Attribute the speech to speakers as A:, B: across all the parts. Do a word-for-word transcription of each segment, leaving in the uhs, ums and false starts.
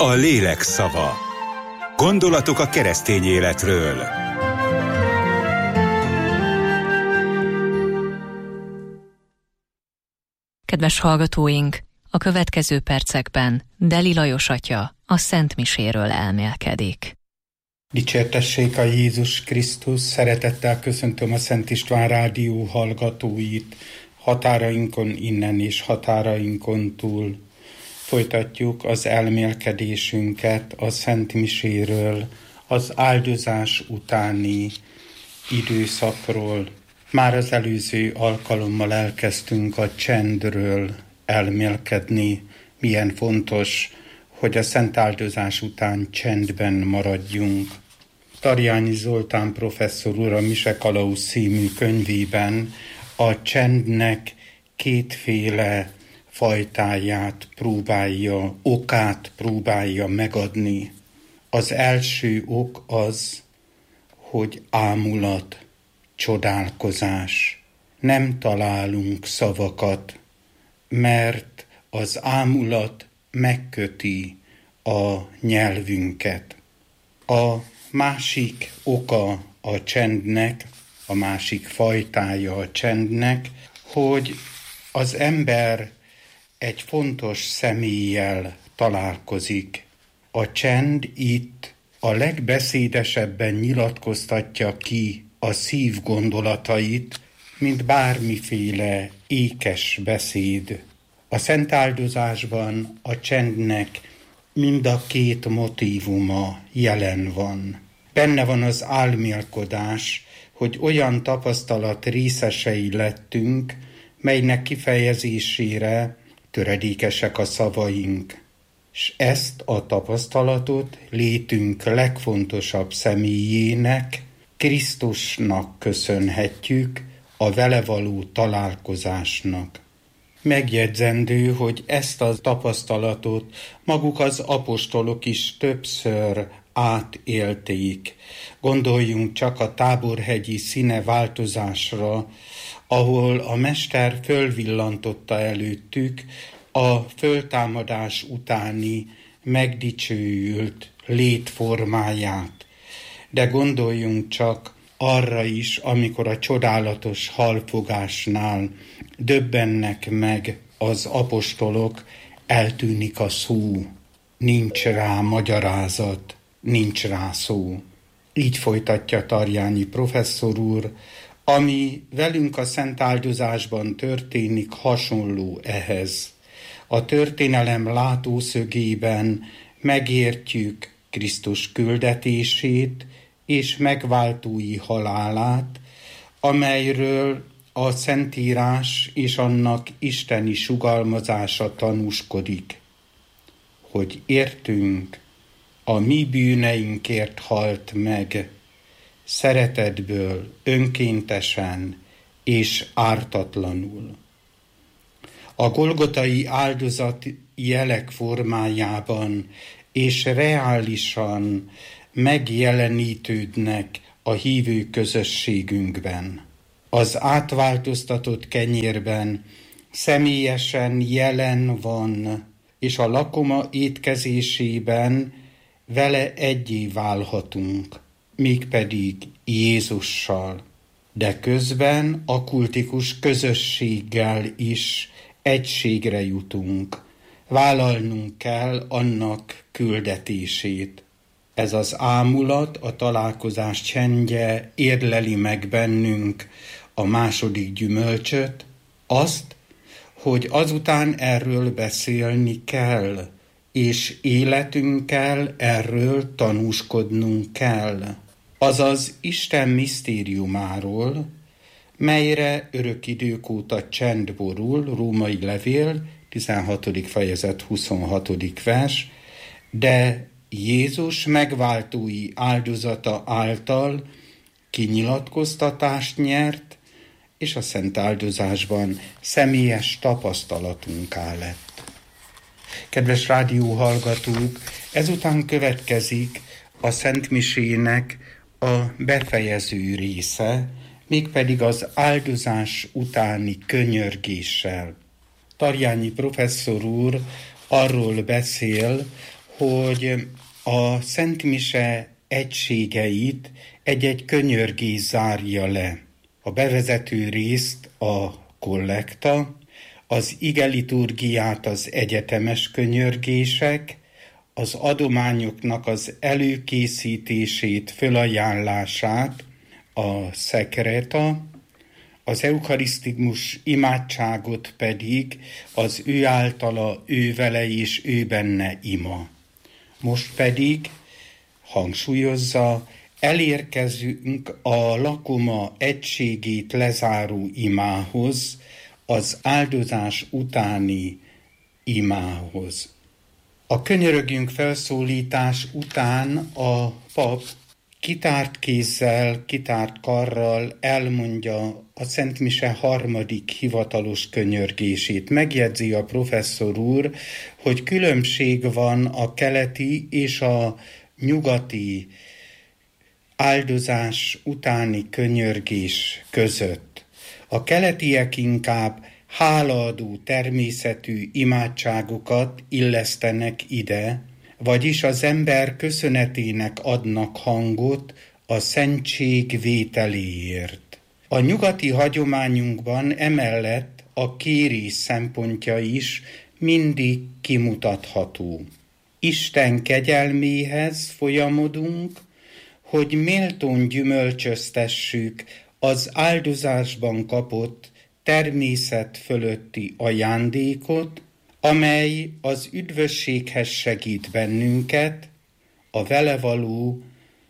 A: A lélek szava. Gondolatok a keresztény életről.
B: Kedves hallgatóink, a következő percekben Deli Lajos atya a Szent Miséről elmélkedik.
C: Dicsértessék a Jézus Krisztus, szeretettel köszöntöm a Szent István Rádió hallgatóit, határainkon innen és határainkon túl. Folytatjuk az elmélkedésünket a Szent Miséről, az áldozás utáni időszakról. Már az előző alkalommal elkezdtünk a csendről elmélkedni, milyen fontos, hogy a szent áldozás után csendben maradjunk. Tarjányi Zoltán professzor úr a Mise Kalauz című könyvében a csendnek kétféle fajtáját próbálja, okát próbálja megadni. Az első ok az, hogy ámulat, csodálkozás. Nem találunk szavakat, mert az ámulat megköti a nyelvünket. A másik oka a csendnek, a másik fajtája a csendnek, hogy az ember egy fontos személlyel találkozik. A csend itt a legbeszédesebben nyilatkoztatja ki a szív gondolatait, mint bármiféle ékes beszéd. A szent áldozásban a csendnek mind a két motívuma jelen van. Benne van az álmélkodás, hogy olyan tapasztalat részesei lettünk, melynek kifejezésére töredékesek a szavaink. S ezt a tapasztalatot létünk legfontosabb személyének, Krisztusnak köszönhetjük, a vele való találkozásnak. Megjegyzendő, hogy ezt a tapasztalatot maguk az apostolok is többször átélték. Gondoljunk csak a táborhegyi színeváltozásra, ahol a mester fölvillantotta előttük a föltámadás utáni megdicsőült létformáját. De gondoljunk csak arra is, amikor a csodálatos halfogásnál döbbennek meg az apostolok, eltűnik a szó, nincs rá magyarázat, nincs rá szó. Így folytatja Tarjányi professzor úr, ami velünk a szent áldozásban történik, hasonló ehhez. A történelem látószögében megértjük Krisztus küldetését és megváltói halálát, amelyről a Szentírás és annak isteni sugalmazása tanúskodik, hogy értünk, a mi bűneinkért halt meg, szeretetből, önkéntesen és ártatlanul. A golgotai áldozat jelek formájában és reálisan megjelenítődnek a hívő közösségünkben. Az átváltoztatott kenyérben személyesen jelen van, és a lakoma étkezésében vele egyé válhatunk, mégpedig Jézussal. De közben a kultikus közösséggel is egységre jutunk. Vállalnunk kell annak küldetését. Ez az ámulat, a találkozás csendje érleli meg bennünk a második gyümölcsöt, azt, hogy azután erről beszélni kell, és életünkkel erről tanúskodnunk kell. Azaz Isten misztériumáról, melyre örök idők óta csend borul, Római levél, tizenhatodik fejezet, huszonhatodik vers, de Jézus megváltói áldozata által kinyilatkoztatást nyert, és a szent áldozásban személyes tapasztalatunká lett. Kedves rádióhallgatók, ezután következik a Szent Misének a befejező része, mégpedig az áldozás utáni könyörgéssel. Tarjányi professzor úr arról beszél, hogy a Szent Mise egységeit egy-egy könyörgés zárja le. A bevezető részt a kollekta, az igeliturgiát az egyetemes könyörgések, az adományoknak az előkészítését, fölajánlását a szekreta, az eukarisztikus imádságot pedig az ő általa, ő vele és ő benne ima. Most pedig, hangsúlyozza, elérkezünk a lakoma egységét lezáró imához, az áldozás utáni imához. A könyörögjünk felszólítás után a pap kitárt kézzel, kitárt karral elmondja a Szent Mise harmadik hivatalos könyörgését. Megjegyzi a professzor úr, hogy különbség van a keleti és a nyugati áldozás utáni könyörgés között. A keletiek inkább hálaadó természetű imádságokat illesztenek ide, vagyis az ember köszönetének adnak hangot a szentség vételéért. A nyugati hagyományunkban emellett a kérés szempontja is mindig kimutatható. Isten kegyelméhez folyamodunk, hogy méltón gyümölcsöztessük az áldozásban kapott természet fölötti ajándékot, amely az üdvösséghez segít bennünket, a vele való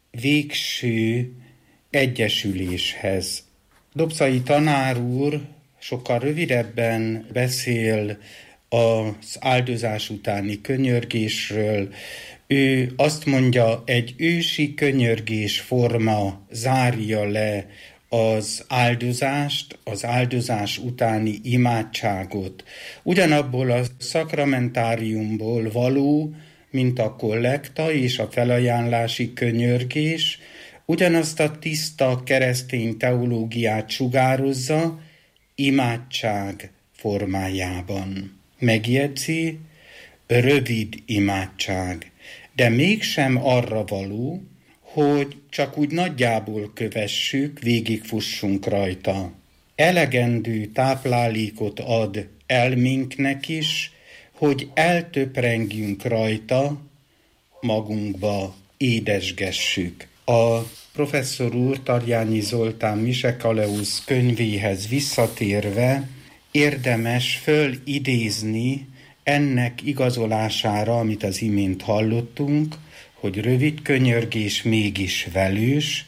C: végső egyesüléshez. Dobszai tanár úr sokkal rövidebben beszél az áldozás utáni könyörgésről. Ő azt mondja, egy ősi könyörgés forma zárja le az áldozást, az áldozás utáni imádságot. Ugyanabból a szakramentáriumból való, mint a kollekta és a felajánlási könyörgés, ugyanazt a tiszta keresztény teológiát sugározza imádság formájában. Megjegyzi, rövid imádság, de mégsem arra való, hogy csak úgy nagyjából kövessük, végigfussunk rajta. Elegendő táplálékot ad elménknek is, hogy eltöprengjünk rajta, magunkba édesgessük. A professzor úr Tarjányi Zoltán Mise-Kaleusz könyvéhez visszatérve érdemes fölidézni ennek igazolására, amit az imént hallottunk, hogy rövid könyörgés mégis velős,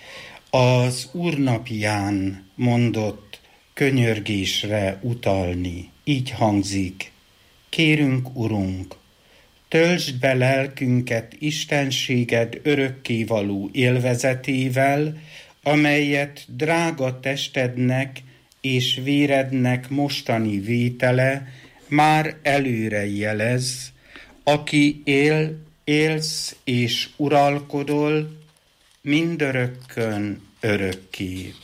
C: az úrnapján mondott könyörgésre utalni. Így hangzik: kérünk, Urunk, töltsd be lelkünket istenséged örökkévaló élvezetével, amelyet drága testednek és vérednek mostani vétele már előre jelez, aki él, élsz és uralkodol mindörökkön örökké.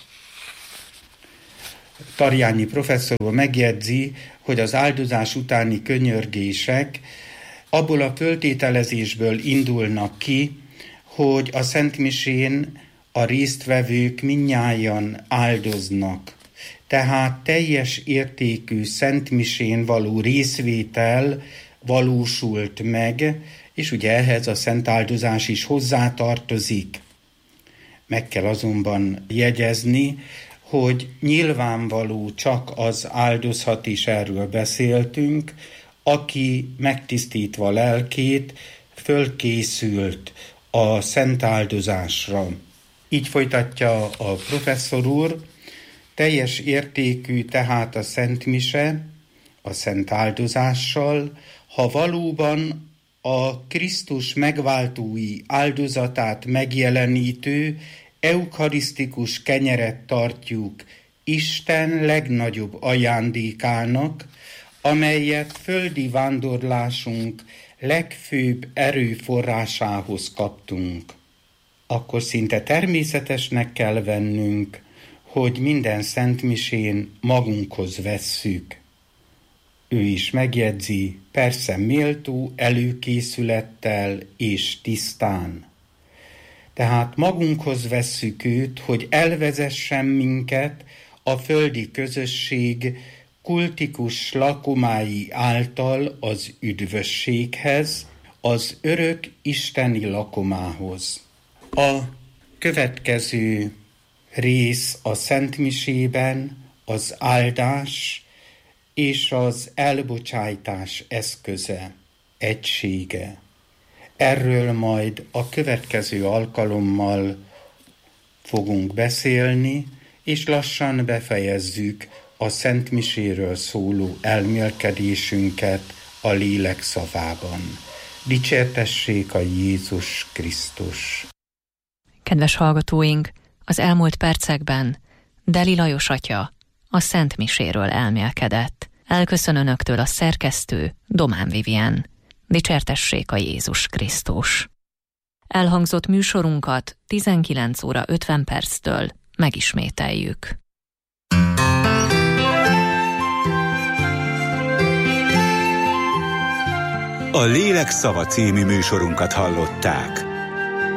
C: Tarjányi professzor megjegyzi, hogy az áldozás utáni könyörgések abból a föltételezésből indulnak ki, hogy a Szent Misén a résztvevők mindnyájan áldoznak. Tehát teljes értékű Szent Misén való részvétel valósult meg, és ugye ehhez a szent áldozás is hozzátartozik. Meg kell azonban jegyezni, hogy nyilvánvaló csak az áldozhat, és erről beszéltünk, aki megtisztítva lelkét fölkészült a szent áldozásra. Így folytatja a professzor úr: teljes értékű tehát a Szent Mise a szent áldozással, ha valóban a Krisztus megváltói áldozatát megjelenítő eukarisztikus kenyeret tartjuk Isten legnagyobb ajándékának, amelyet földi vándorlásunk legfőbb erőforrásához kaptunk. Akkor szinte természetesnek kell vennünk, hogy minden szentmisén magunkhoz vesszük. ő is megjegyzi, persze méltó előkészülettel és tisztán. Tehát magunkhoz vesszük őt, hogy elvezessen minket a földi közösség kultikus lakomái által az üdvösséghez, az örök isteni lakomához. A következő rész a szentmisében az áldás és az elbocsájtás eszköze, egysége. Erről majd a következő alkalommal fogunk beszélni, és lassan befejezzük a szentmiséről szóló elmélkedésünket a lélek szavában. Dicsértessék a Jézus Krisztus!
B: Kedves hallgatóink, az elmúlt percekben Deli Lajos atya a szentmiséről elmélkedett. Elköszön önöktől a szerkesztő Domán Vivien. Dicsértessék a Jézus Krisztus! Elhangzott műsorunkat tizenkilenc óra ötven perctől megismételjük.
A: A Lélek szava című műsorunkat hallották.